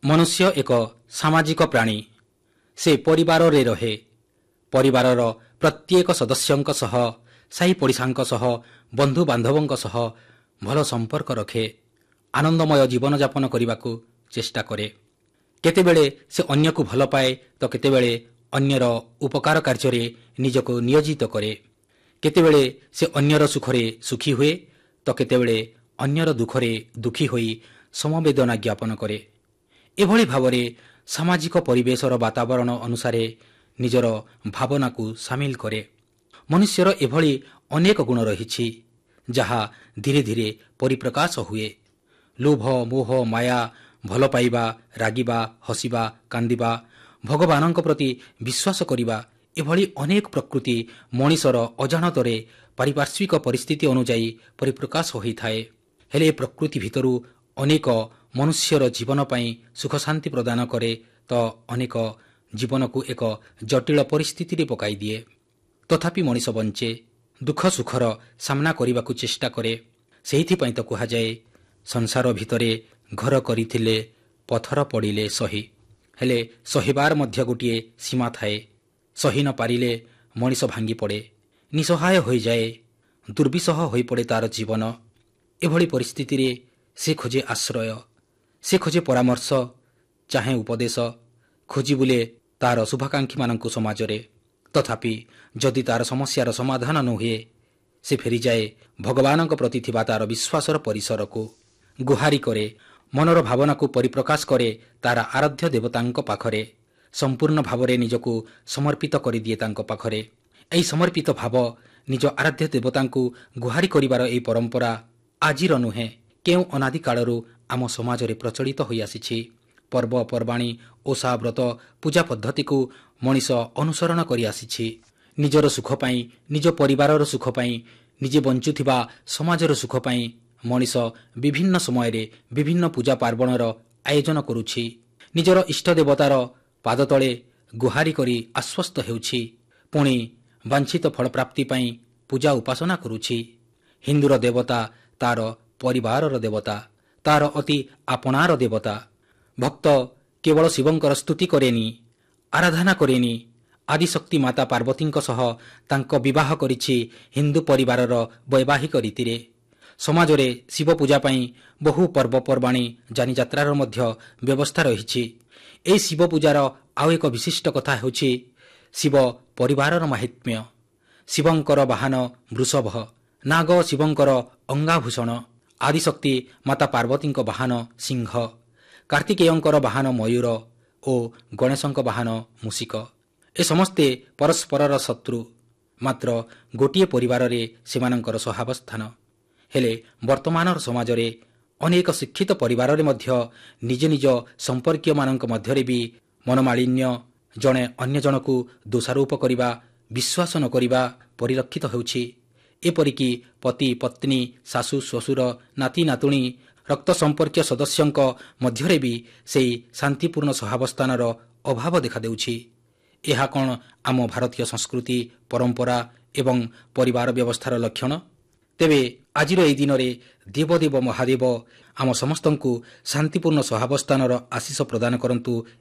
ମନୁଷ୍ୟ ଏକ ସାମାଜିକ ପ୍ରାଣୀ। ସେ ପରିବାରରେ ରହେ। ପରିବାରର ପ୍ରତ୍ୟେକ ସଦସ୍ୟଙ୍କ ସହ, ସାହି ପଡ଼ିଶାଙ୍କ ସହ, ବନ୍ଧୁବାନ୍ଧବଙ୍କ ସହ ଭଲ ସମ୍ପର୍କ ରଖେ। ଆନନ୍ଦମୟ ଜୀବନଯାପନ କରିବାକୁ ଚେଷ୍ଟା କରେ। କେତେବେଳେ ସେ ଅନ୍ୟକୁ ଭଲ ପାଏ ତ କେତେବେଳେ ଅନ୍ୟର ଉପକାର କାର୍ଯ୍ୟରେ ନିଜକୁ ନିୟୋଜିତ କରେ। କେତେବେଳେ ସେ ଅନ୍ୟର ସୁଖରେ ସୁଖୀ ହୁଏ ତ କେତେବେଳେ ଅନ୍ୟର ଦୁଃଖରେ ଦୁଃଖୀ ହୋଇ ସମବେଦନା ଜ୍ଞାପନ କରେ। ଏଭଳି ଭାବରେ ସାମାଜିକ ପରିବେଶର ବାତାବରଣ ଅନୁସାରେ ନିଜର ଭାବନାକୁ ସାମିଲ କରେ। ମନୁଷ୍ୟର ଏଭଳି ଅନେକ ଗୁଣ ରହିଛି ଯାହା ଧୀରେ ଧୀରେ ପରିପ୍ରକାଶ ହୁଏ। ଲୋଭ, ମୋହ, ମାୟା, ଭଲ ପାଇବା, ରାଗିବା, ହସିବା, କାନ୍ଦିବା, ଭଗବାନଙ୍କ ପ୍ରତି ବିଶ୍ୱାସ କରିବା ଏଭଳି ଅନେକ ପ୍ରକୃତି ମଣିଷର ଅଜାଣତରେ ପାରିପାର୍ଶ୍ୱିକ ପରିସ୍ଥିତି ଅନୁଯାୟୀ ପରିପ୍ରକାଶ ହୋଇଥାଏ। ହେଲେ ଏ ପ୍ରକୃତି ଭିତରୁ ଅନେକ ମନୁଷ୍ୟର ଜୀବନ ପାଇଁ ସୁଖ ଶାନ୍ତି ପ୍ରଦାନ କରେ ତ ଅନେକ ଜୀବନକୁ ଏକ ଜଟିଳ ପରିସ୍ଥିତିରେ ପକାଇ ଦିଏ। ତଥାପି ମଣିଷ ବଞ୍ଚେ, ଦୁଃଖ ସୁଖର ସାମ୍ନା କରିବାକୁ ଚେଷ୍ଟା କରେ। ସେଇଥିପାଇଁ ତ କୁହାଯାଏ, ସଂସାର ଭିତରେ ଘର କରିଥିଲେ ପଥର ପଡ଼ିଲେ ସହି। ହେଲେ ସହିବାର ମଧ୍ୟ ଗୋଟିଏ ସୀମା ଥାଏ। ସହି ନ ପାରିଲେ ମଣିଷ ଭାଙ୍ଗି ପଡ଼େ, ନିଃସହାୟ ହୋଇଯାଏ, ଦୁର୍ବିସହ ହୋଇପଡ଼େ ତା'ର ଜୀବନ। ଏଭଳି ପରିସ୍ଥିତିରେ ସେ ଖୋଜେ ଆଶ୍ରୟ, ସେ ଖୋଜେ ପରାମର୍ଶ, ଚାହେଁ ଉପଦେଶ, ଖୋଜି ବୁଲେ ତା'ର ଶୁଭାକାଂକ୍ଷୀମାନଙ୍କୁ ସମାଜରେ। ତଥାପି ଯଦି ତା'ର ସମସ୍ୟାର ସମାଧାନ ନ ହୁଏ, ସେ ଫେରିଯାଏ ଭଗବାନଙ୍କ ପ୍ରତି ଥିବା ତା'ର ବିଶ୍ୱାସର ପରିସରକୁ। ଗୁହାରି କରେ, ମନର ଭାବନାକୁ ପରିପ୍ରକାଶ କରେ ତା'ର ଆରାଧ୍ୟ ଦେବତାଙ୍କ ପାଖରେ। ସମ୍ପୂର୍ଣ୍ଣ ଭାବରେ ନିଜକୁ ସମର୍ପିତ କରିଦିଏ ତାଙ୍କ ପାଖରେ। ଏହି ସମର୍ପିତ ଭାବ, ନିଜ ଆରାଧ୍ୟ ଦେବତାଙ୍କୁ ଗୁହାରି କରିବାର ଏହି ପରମ୍ପରା ଆଜିର ନୁହେଁ, କେଉଁ ଅନାଦି କାଳରୁ ଆମ ସମାଜରେ ପ୍ରଚଳିତ ହୋଇଆସିଛି। ପର୍ବପର୍ବାଣୀ, ଓଷା, ବ୍ରତ, ପୂଜା ପଦ୍ଧତିକୁ ମଣିଷ ଅନୁସରଣ କରିଆସିଛି। ନିଜର ସୁଖ ପାଇଁ, ନିଜ ପରିବାରର ସୁଖ ପାଇଁ, ନିଜେ ବଞ୍ଚୁଥିବା ସମାଜର ସୁଖ ପାଇଁ ମଣିଷ ବିଭିନ୍ନ ସମୟରେ ବିଭିନ୍ନ ପୂଜା ପାର୍ବଣର ଆୟୋଜନ କରୁଛି। ନିଜର ଇଷ୍ଟ ଦେବତାର ପାଦତଳେ ଗୁହାରି କରି ଆଶ୍ୱସ୍ତ ହେଉଛି। ପୁଣି ବାଞ୍ଛିତ ଫଳପ୍ରାପ୍ତି ପାଇଁ ପୂଜା ଉପାସନା କରୁଛି। ହିନ୍ଦୁର ଦେବତା ତା'ର ପରିବାରର ଦେବତା, ତା'ର ଅତି ଆପଣାର ଦେବତା। ଭକ୍ତ କେବଳ ଶିବଙ୍କର ସ୍ତୁତି କରେନି, ଆରାଧନା କରେନି। ଆଦିଶକ୍ତି ମାତା ପାର୍ବତୀଙ୍କ ସହ ତାଙ୍କ ବିବାହ କରିଛି ହିନ୍ଦୁ ପରିବାରର ବୈବାହିକ ରୀତିରେ। ସମାଜରେ ଶିବ ପୂଜା ପାଇଁ ବହୁ ପର୍ବପର୍ବାଣୀ, ଯାନିଯାତ୍ରାର ମଧ୍ୟ ବ୍ୟବସ୍ଥା ରହିଛି। ଏହି ଶିବ ପୂଜାର ଆଉ ଏକ ବିଶିଷ୍ଟ କଥା ହେଉଛି ଶିବ ପରିବାରର ମାହାତ୍ମ୍ୟ। ଶିବଙ୍କର ବାହନ ବୃଷଭ, ନାଗ ଶିବଙ୍କର ଅଙ୍ଗାଭୂଷଣ, ଆଦିଶକ୍ତି ମାତା ପାର୍ବତୀଙ୍କ ବାହନ ସିଂହ, କାର୍ତ୍ତିକେୟଙ୍କର ବାହନ ମୟୂର ଓ ଗଣେଶଙ୍କ ବାହନ ମୂଷିକ। ଏ ସମସ୍ତେ ପରସ୍ପରର ଶତ୍ରୁ, ମାତ୍ର ଗୋଟିଏ ପରିବାରରେ ସେମାନଙ୍କର ସହାବସ୍ଥାନ। ହେଲେ ବର୍ତ୍ତମାନର ସମାଜରେ ଅନେକ ଶିକ୍ଷିତ ପରିବାରରେ ମଧ୍ୟ ନିଜ ନିଜ ସମ୍ପର୍କୀୟମାନଙ୍କ ମଧ୍ୟରେ ବି ମନୋମାଳିନ୍ୟ, ଜଣେ ଅନ୍ୟ ଜଣକୁ ଦୋଷାରୋପ କରିବା, ବିଶ୍ୱାସ ନ କରିବା ପରିଲକ୍ଷିତ ହେଉଛି। ଏପରିକି ପତି ପତ୍ନୀ, ଶାଶୁ ଶ୍ୱଶୁର, ନାତି ନାତୁଣୀ, ରକ୍ତ ସମ୍ପର୍କୀୟ ସଦସ୍ୟଙ୍କ ମଧ୍ୟରେ ବି ସେହି ଶାନ୍ତିପୂର୍ଣ୍ଣ ସହାବସ୍ଥାନର ଅଭାବ ଦେଖାଦେଉଛି। ଏହା କ'ଣ ଆମ ଭାରତୀୟ ସଂସ୍କୃତି, ପରମ୍ପରା ଏବଂ ପରିବାର ବ୍ୟବସ୍ଥାର ଲକ୍ଷଣ? ତେବେ ଆଜିର ଏହି ଦିନରେ ଦେବଦେବ ମହାଦେବ ଆମ ସମସ୍ତଙ୍କୁ ଶାନ୍ତିପୂର୍ଣ୍ଣ ସହାବସ୍ଥାନର ଆଶୀଷ ପ୍ରଦାନ କରନ୍ତୁ,